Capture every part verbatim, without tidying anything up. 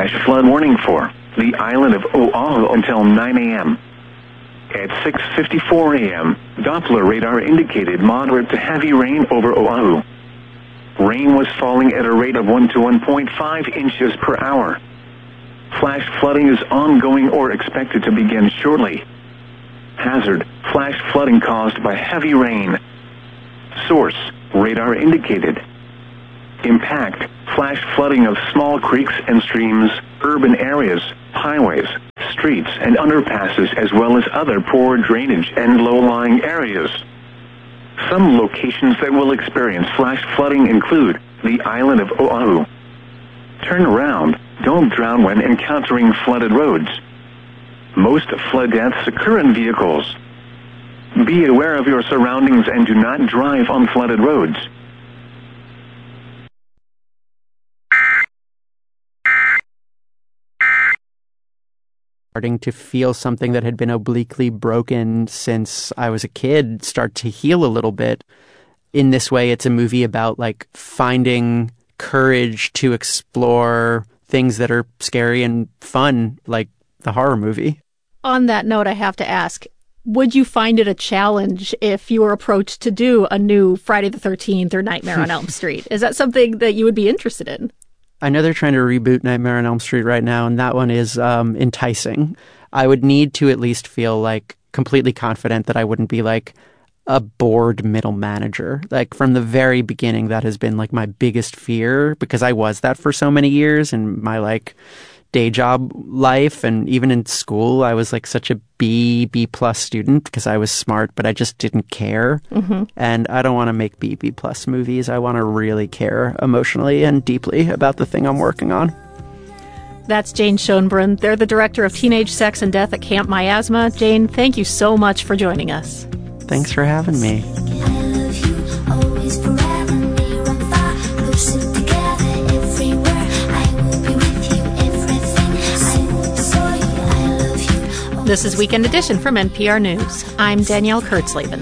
flash flood warning for the island of Oahu until nine a.m. At six fifty-four a.m., Doppler radar indicated moderate to heavy rain over Oahu. Rain was falling at a rate of one to one point five inches per hour. Flash flooding is ongoing or expected to begin shortly. Hazard, flash flooding caused by heavy rain. Source, radar indicated. Impact, flash flooding of small creeks and streams, urban areas, highways, streets and underpasses, as well as other poor drainage and low-lying areas. Some locations that will experience flash flooding include the island of Oahu. Turn around, don't drown when encountering flooded roads. Most flood deaths occur in vehicles. Be aware of your surroundings and do not drive on flooded roads. Starting to feel something that had been obliquely broken since I was a kid start to heal a little bit. In this way, it's a movie about like finding courage to explore things that are scary and fun, like the horror movie. On that note, I have to ask, would you find it a challenge if you were approached to do a new Friday the thirteenth or Nightmare on Elm Street? Is that something that you would be interested in? I know they're trying to reboot Nightmare on Elm Street right now, and that one is um, enticing. I would need to at least feel like completely confident that I wouldn't be like a bored middle manager. Like from the very beginning, that has been like my biggest fear, because I was that for so many years in my like day job life, and even in school, I was like such a B, B plus student because I was smart, but I just didn't care. Mm-hmm. And I don't want to make B, B plus movies. I want to really care emotionally and deeply about the thing I'm working on. That's Jane Schoenbrunn. They're the director of Teenage Sex and Death at Camp Miasma. Jane, thank you so much for joining us. Thanks for having me. This is Weekend Edition from N P R News. I'm Danielle Kurtzleben.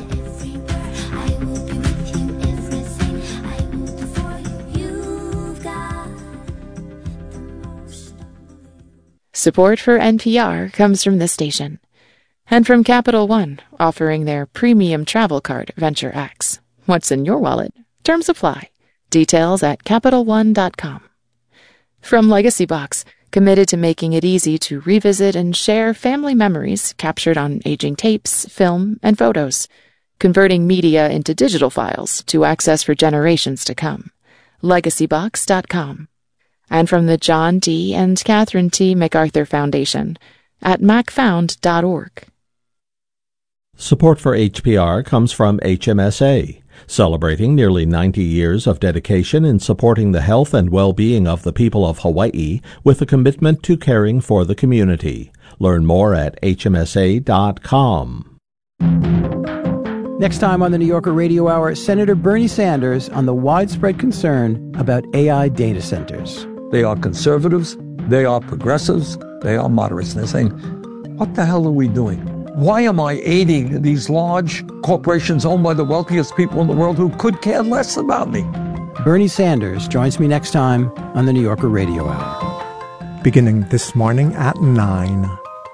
Support for N P R comes from this station and from Capital One, offering their premium travel card, Venture X. What's in your wallet? Terms apply. Details at Capital One dot com. From Legacy Box, committed to making it easy to revisit and share family memories captured on aging tapes, film, and photos, converting media into digital files to access for generations to come. Legacy Box dot com. And from the John D. and Catherine T. MacArthur Foundation at mac found dot org. Support for H P R comes from H M S A, celebrating nearly ninety years of dedication in supporting the health and well-being of the people of Hawaii with a commitment to caring for the community. Learn more at H M S A dot com. Next time on the New Yorker Radio Hour, Senator Bernie Sanders on the widespread concern about A I data centers. They are conservatives, they are progressives, they are moderates. And they're saying, what the hell are we doing? Why am I aiding these large corporations owned by the wealthiest people in the world who could care less about me? Bernie Sanders joins me next time on the New Yorker Radio Hour. Beginning this morning at nine.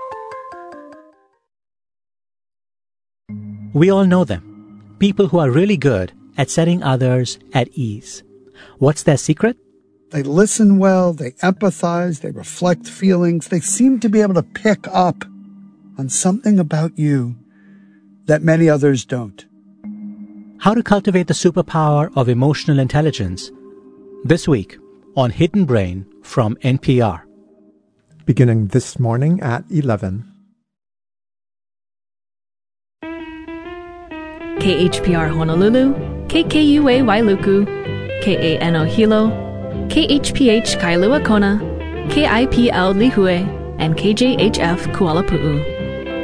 We all know them. People who are really good at setting others at ease. What's their secret? They listen well, they empathize, they reflect feelings. They seem to be able to pick up on something about you that many others don't. How to cultivate the superpower of emotional intelligence. This week on Hidden Brain from N P R. Beginning this morning at eleven. K H P R Honolulu, K K U A Wailuku, K A N O Hilo, K H P H Kailua Kona, K I P L Lihue, and K J H F Kuala Pu'u.